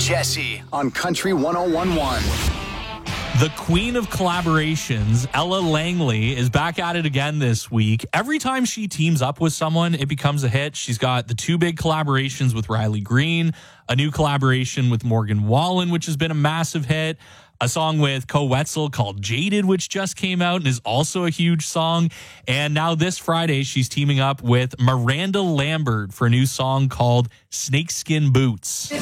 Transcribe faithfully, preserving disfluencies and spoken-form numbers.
Jesse on Country one oh one point one. The queen of collaborations, Ella Langley, is back at it again this week. Every time she teams up with someone, it becomes a hit. She's got the two big collaborations with Riley Green, a new collaboration with Morgan Wallen, which has been a massive hit, a song with Co Wetzel called Jaded, which just came out and is also a huge song. And now this Friday, she's teaming up with Miranda Lambert for a new song called Snakeskin Boots.